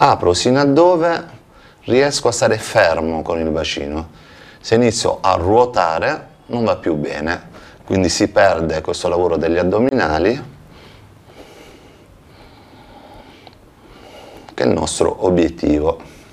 apro sino a dove riesco a stare fermo con il bacino. Se inizio a ruotare non va più bene, quindi si perde questo lavoro degli addominali, che è il nostro obiettivo.